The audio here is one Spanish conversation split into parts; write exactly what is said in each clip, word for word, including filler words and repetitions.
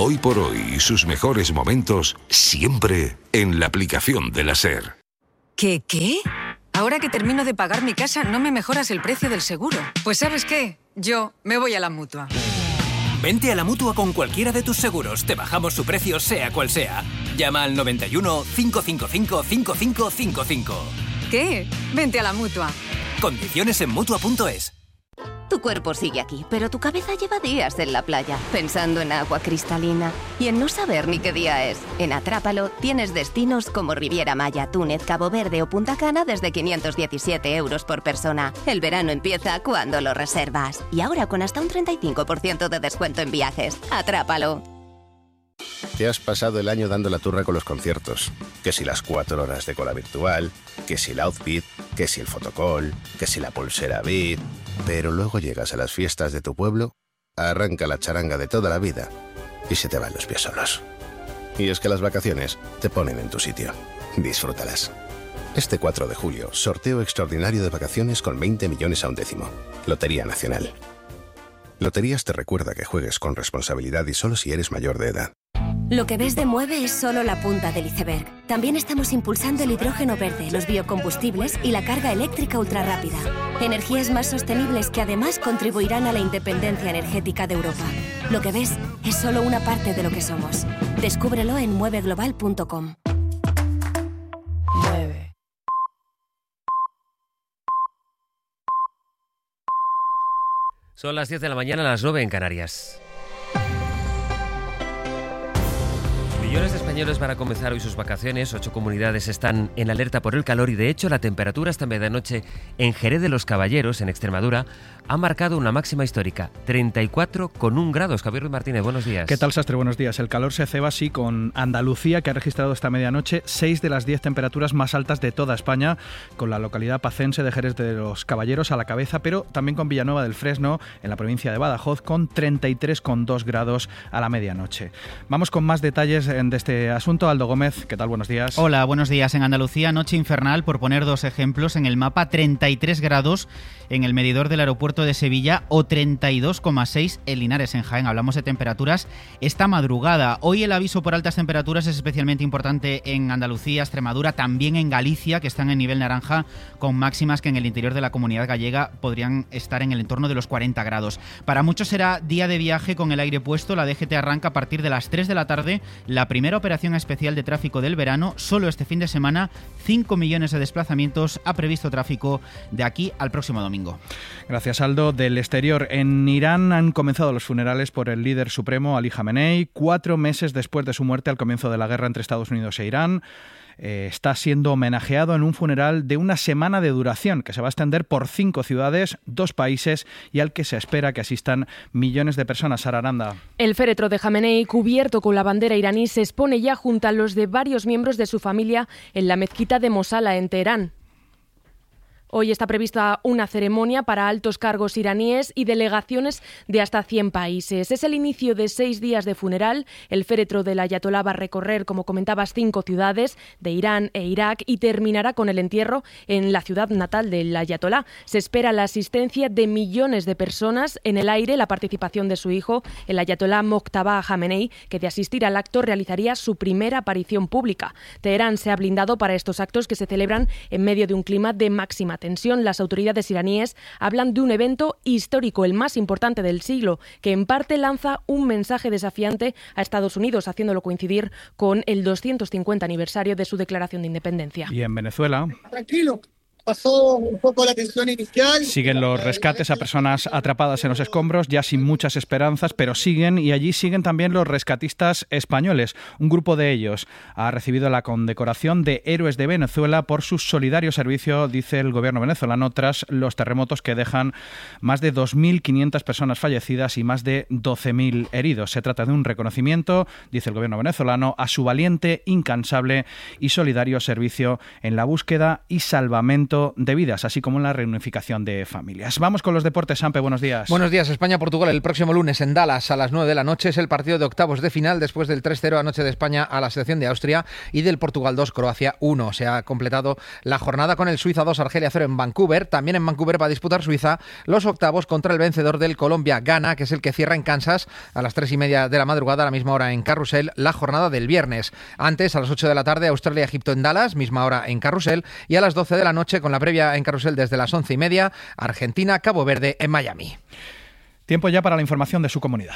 Hoy por hoy y sus mejores momentos siempre en la aplicación de la SER. ¿Qué, qué? Ahora que termino de pagar mi casa, ¿no me mejoras el precio del seguro? Pues ¿sabes qué? Yo me voy a la Mutua. Vente a la Mutua con cualquiera de tus seguros. Te bajamos su precio sea cual sea. Llama al noventa y uno, cinco cinco cinco, cinco cinco cinco cinco. ¿Qué? Vente a la Mutua. Condiciones en Mutua punto es. Tu cuerpo sigue aquí, pero tu cabeza lleva días en la playa, pensando en agua cristalina y en no saber ni qué día es. En Atrápalo tienes destinos como Riviera Maya, Túnez, Cabo Verde o Punta Cana desde quinientos diecisiete euros por persona. El verano empieza cuando lo reservas. Y ahora con hasta un treinta y cinco por ciento de descuento en viajes. Atrápalo. Te has pasado el año dando la turra con los conciertos. Que si las cuatro horas de cola virtual, que si el outfit, que si el fotocall, que si la pulsera Beat. Pero luego llegas a las fiestas de tu pueblo, arranca la charanga de toda la vida y se te van los pies solos. Y es que las vacaciones te ponen en tu sitio. Disfrútalas. Este cuatro de julio, sorteo extraordinario de vacaciones con veinte millones a un décimo. Lotería Nacional. Loterías te recuerda que juegues con responsabilidad y solo si eres mayor de edad. Lo que ves de Mueve es solo la punta del iceberg. También estamos impulsando el hidrógeno verde, los biocombustibles y la carga eléctrica ultrarrápida. Energías más sostenibles que además contribuirán a la independencia energética de Europa. Lo que ves es solo una parte de lo que somos. Descúbrelo en mueve global punto com. Mueve. Son las diez de la mañana, las nueve en Canarias. Millones de españoles van a comenzar hoy sus vacaciones. Ocho comunidades están en alerta por el calor y, de hecho, la temperatura esta medianoche en Jerez de los Caballeros, en Extremadura, ha marcado una máxima histórica, treinta y cuatro coma uno grados. Javier Ruiz Martínez, buenos días. ¿Qué tal, Sastre? Buenos días. El calor se ceba así con Andalucía, que ha registrado esta medianoche seis de las diez temperaturas más altas de toda España, con la localidad pacense de Jerez de los Caballeros a la cabeza, pero también con Villanueva del Fresno, en la provincia de Badajoz, con treinta y tres coma dos grados a la medianoche. Vamos con más detalles de este asunto. Aldo Gómez, ¿qué tal? Buenos días. Hola, buenos días. En Andalucía, noche infernal, por poner dos ejemplos. En el mapa, treinta y tres grados en el medidor del aeropuerto de Sevilla o treinta y dos coma seis en Linares, en Jaén. Hablamos de temperaturas esta madrugada. Hoy el aviso por altas temperaturas es especialmente importante en Andalucía, Extremadura, también en Galicia, que están en nivel naranja, con máximas que en el interior de la comunidad gallega podrían estar en el entorno de los cuarenta grados. Para muchos será día de viaje con el aire puesto. La D G T arranca a partir de las tres de la tarde la primera operación especial de tráfico del verano. Solo este fin de semana, cinco millones de desplazamientos ha previsto tráfico de aquí al próximo domingo. Gracias, Aldo. Del exterior, en Irán han comenzado los funerales por el líder supremo Ali Jamenei, cuatro meses después de su muerte al comienzo de la guerra entre Estados Unidos e Irán. Eh, está siendo homenajeado en un funeral de una semana de duración que se va a extender por cinco ciudades, dos países y al que se espera que asistan millones de personas. Sara Aranda. El féretro de Jamenei, cubierto con la bandera iraní, se expone ya junto a los de varios miembros de su familia en la mezquita de Mosala, en Teherán. Hoy está prevista una ceremonia para altos cargos iraníes y delegaciones de hasta cien países. Es el inicio de seis días de funeral. El féretro del ayatolá va a recorrer, como comentabas, cinco ciudades de Irán e Irak y terminará con el entierro en la ciudad natal del ayatolá. Se espera la asistencia de millones de personas. En el aire, la participación de su hijo, el ayatolá Mojtaba Jamenei, que de asistir al acto realizaría su primera aparición pública. Teherán se ha blindado para estos actos que se celebran en medio de un clima de máxima tensión. Las autoridades iraníes hablan de un evento histórico, el más importante del siglo, que en parte lanza un mensaje desafiante a Estados Unidos, haciéndolo coincidir con el doscientos cincuenta aniversario de su declaración de independencia. Y en Venezuela... Tranquilo. Pasó un poco la tensión inicial. Siguen los rescates a personas atrapadas en los escombros, ya sin muchas esperanzas, pero siguen, y allí siguen también los rescatistas españoles. Un grupo de ellos ha recibido la condecoración de Héroes de Venezuela por su solidario servicio, dice el gobierno venezolano, tras los terremotos que dejan más de dos mil quinientas personas fallecidas y más de doce mil heridos. Se trata de un reconocimiento, dice el gobierno venezolano, a su valiente, incansable y solidario servicio en la búsqueda y salvamento salvamiento de vidas, así como en la reunificación de familias. Vamos con los deportes, Sampe, buenos días. Buenos días. España-Portugal el próximo lunes en Dallas a las nueve de la noche. Es el partido de octavos de final después del tres cero anoche de España a la selección de Austria y del Portugal dos, Croacia uno. Se ha completado la jornada con el Suiza dos, Argelia cero en Vancouver. También en Vancouver va a disputar Suiza los octavos contra el vencedor del Colombia-Ghana, que es el que cierra en Kansas a las tres y media de la madrugada, a la misma hora en Carrusel, la jornada del viernes. Antes, a las ocho de la tarde, Australia-Egipto en Dallas, misma hora en Carrusel, y a las doce de la noche, con la previa en Carrusel desde las once y media, Argentina-Cabo Verde en Miami. Tiempo ya para la información de su comunidad.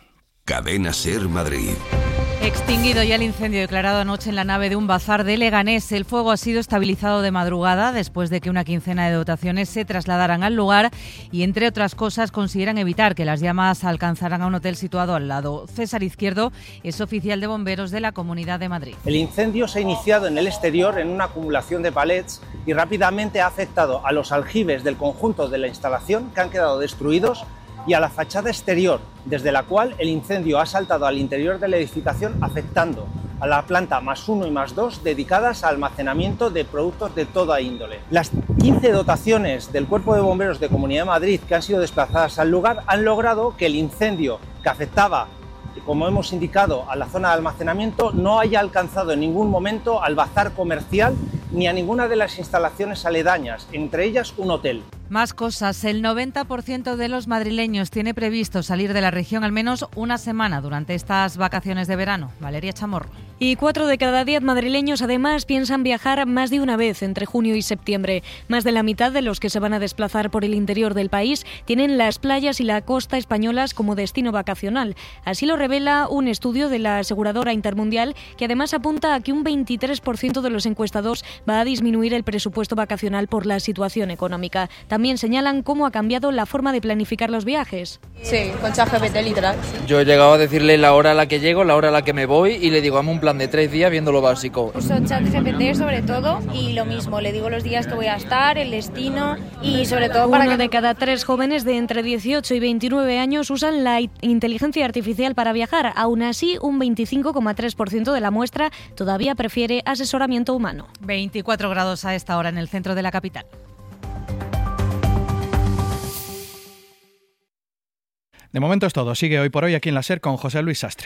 Cadena SER Madrid. Extinguido ya el incendio declarado anoche en la nave de un bazar de Leganés. El fuego ha sido estabilizado de madrugada después de que una quincena de dotaciones se trasladaran al lugar y, entre otras cosas, consiguieran evitar que las llamas alcanzaran a un hotel situado al lado. César Izquierdo es oficial de bomberos de la Comunidad de Madrid. El incendio se ha iniciado en el exterior en una acumulación de palets y rápidamente ha afectado a los aljibes del conjunto de la instalación, que han quedado destruidos, y a la fachada exterior, desde la cual el incendio ha saltado al interior de la edificación, afectando a la planta más uno y más dos dedicadas al almacenamiento de productos de toda índole. Las quince dotaciones del Cuerpo de Bomberos de Comunidad de Madrid que han sido desplazadas al lugar han logrado que el incendio que afectaba, como hemos indicado, a la zona de almacenamiento no haya alcanzado en ningún momento al bazar comercial ni a ninguna de las instalaciones aledañas, entre ellas un hotel. Más cosas. El noventa por ciento de los madrileños tiene previsto salir de la región al menos una semana durante estas vacaciones de verano. Valeria Chamorro. Y cuatro de cada diez madrileños además piensan viajar más de una vez entre junio y septiembre. Más de la mitad de los que se van a desplazar por el interior del país tienen las playas y la costa españolas como destino vacacional. Así lo revela un estudio de la aseguradora Intermundial, que además apunta a que un veintitrés por ciento de los encuestados va a disminuir el presupuesto vacacional por la situación económica. También señalan cómo ha cambiado la forma de planificar los viajes. Sí, con ChatGPT literal. Yo he llegado a decirle la hora a la que llego, la hora a la que me voy y le digo, hazme un plan de tres días viendo lo básico. Uso ChatGPT sobre todo y lo mismo, le digo los días que voy a estar, el destino y sobre todo para Uno que... de cada tres jóvenes de entre dieciocho y veintinueve años usan la inteligencia artificial para viajar. Aún así, un veinticinco coma tres por ciento de la muestra todavía prefiere asesoramiento humano. veinticuatro grados a esta hora en el centro de la capital. De momento es todo. Sigue Hoy por Hoy aquí en la SER con José Luis Sastre.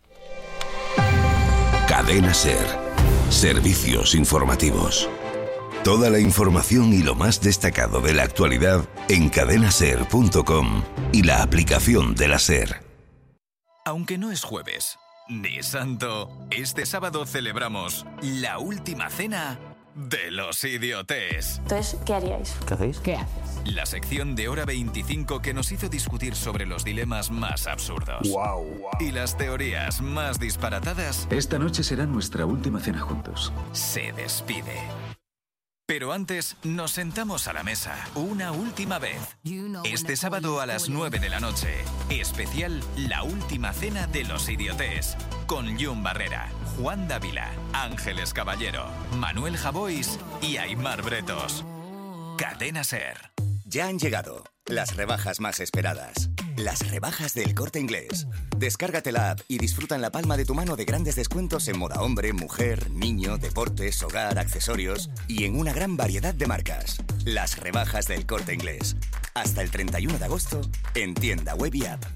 Cadena SER. Servicios informativos. Toda la información y lo más destacado de la actualidad en cadena ser punto com y la aplicación de la SER. Aunque no es jueves ni santo, este sábado celebramos la última cena de los idiotes. Entonces, ¿qué haríais? ¿Qué hacéis? ¿Qué haces? La sección de Hora veinticinco que nos hizo discutir sobre los dilemas más absurdos. Wow, wow. Y las teorías más disparatadas. Esta noche será nuestra última cena juntos. Se despide. Pero antes nos sentamos a la mesa una última vez. Este sábado a las nueve de la noche, especial La Última Cena de los Idiotes, con Jun Barrera, Juan Dávila, Ángeles Caballero, Manuel Javois y Aimar Bretos. Cadena SER. Ya han llegado las rebajas más esperadas. Las rebajas del Corte Inglés. Descárgate la app y disfruta en la palma de tu mano de grandes descuentos en moda hombre, mujer, niño, deportes, hogar, accesorios y en una gran variedad de marcas. Las rebajas del Corte Inglés. Hasta el treinta y uno de agosto en tienda web y app.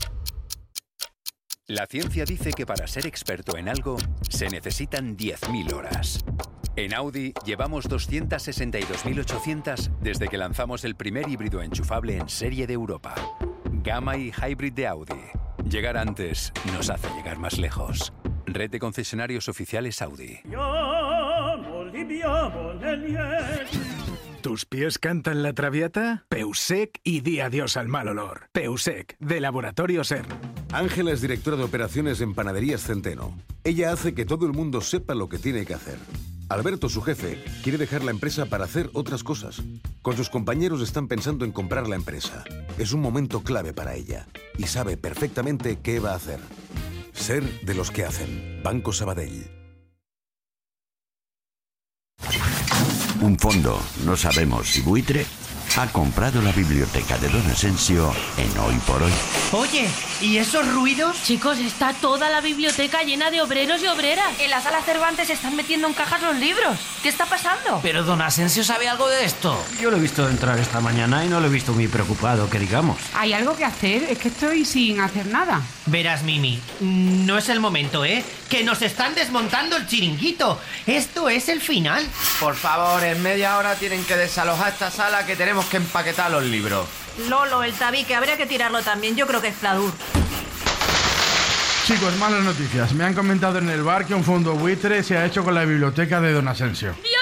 La ciencia dice que para ser experto en algo se necesitan diez mil horas. En Audi llevamos doscientas sesenta y dos mil ochocientas desde que lanzamos el primer híbrido enchufable en serie de Europa. Gamma y Hybrid de Audi. Llegar antes nos hace llegar más lejos. Red de concesionarios oficiales Audi. ¿Tus pies cantan la Traviata? Peusec y di adiós al mal olor. Peusec, de Laboratorio SER. Ángela es directora de operaciones en Panaderías Centeno. Ella hace que todo el mundo sepa lo que tiene que hacer. Alberto, su jefe, quiere dejar la empresa para hacer otras cosas. Con sus compañeros están pensando en comprar la empresa. Es un momento clave para ella y sabe perfectamente qué va a hacer. Ser de los que hacen. Banco Sabadell. Un fondo, no sabemos si buitre ha comprado la biblioteca de Don Asensio en Hoy por Hoy. Oye, ¿y esos ruidos? Chicos, está toda la biblioteca llena de obreros y obreras. En la sala Cervantes se están metiendo en cajas los libros. ¿Qué está pasando? Pero Don Asensio sabe algo de esto. Yo lo he visto entrar esta mañana y no lo he visto muy preocupado, que digamos. ¿Hay algo que hacer? Es que estoy sin hacer nada. Verás, Mimi, no es el momento, ¿eh? Que nos están desmontando el chiringuito. Esto es el final. Por favor, en media hora tienen que desalojar esta sala, que tenemos que empaquetar los libros. Lolo, el tabique, habría que tirarlo también. Yo creo que es Pladur. Chicos, malas noticias. Me han comentado en el bar que un fondo buitre se ha hecho con la biblioteca de Don Asensio. ¡Dios!